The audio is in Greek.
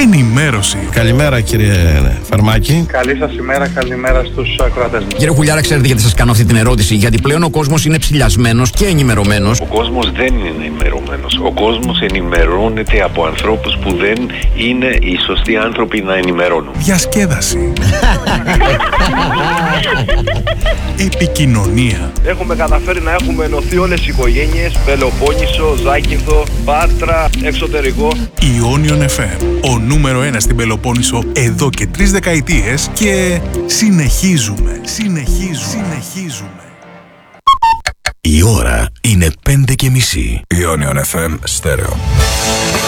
ενημέρωση. Καλημέρα κύριε Φαρμάκη. Καλή σας ημέρα, καλημέρα στους ακροατές μας. Κύριε Χουλιάρα, ξέρετε γιατί σας κάνω αυτή την ερώτηση? Γιατί πλέον ο κόσμος είναι ψηλιασμένος και ενημερωμένος. Ο κόσμος δεν είναι ενημερωμένος. Ο κόσμος ενημερώνεται από ανθρώπους που δεν είναι οι σωστοί άνθρωποι να ενημερώνουν. Διασκέδαση. Επικοινωνία. Έχουμε καταφέρει να έχουμε ενωθεί όλες οι οικογένειες, Πελοπόννησο, Ζάκυνθο, Πάτρα, εξωτερικό. Ιόνιον FM, ο νούμερο 1 στην Πελοπόννησο εδώ και 3 δεκαετίες και συνεχίζουμε. Η ώρα είναι 5:30. Ιόνιον FM στέρεο.